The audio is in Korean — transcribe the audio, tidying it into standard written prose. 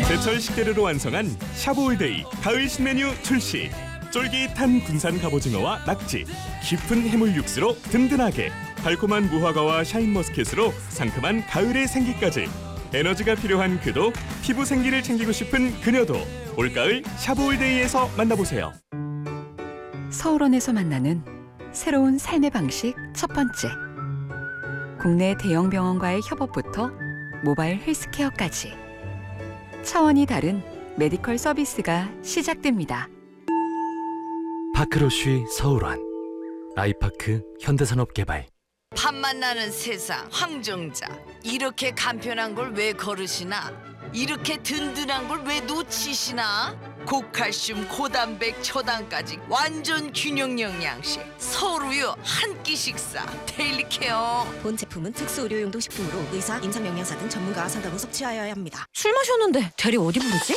제철 식재료로 완성한 샤브올데이 가을 신메뉴 출시. 쫄깃한 군산 갑오징어와 낙지, 깊은 해물 육수로 든든하게, 달콤한 무화과와 샤인머스켓으로 상큼한 가을의 생기까지. 에너지가 필요한 그도, 피부 생기를 챙기고 싶은 그녀도 올가을 샤브올데이에서 만나보세요. 서울원에서 만나는 새로운 삶의 방식 첫 번째. 국내 대형 병원과의 협업부터 모바일 헬스케어까지 차원이 다른 메디컬 서비스가 시작됩니다. 파크로쉬 서울원, 아이파크 현대산업개발. 밥만 나는 세상 황정자, 이렇게 간편한 걸 왜 거르시나? 이렇게 든든한 걸 왜 놓치시나? 고칼슘, 고단백, 초당까지 완전 균형 영양식 서울우유 한 끼 식사 데일리 케어. 본 제품은 특수 의료용도 식품으로 의사, 임상영양사 등 전문가와 상담 후 섭취하여야 합니다. 술 마셨는데 대리 어디 부르지?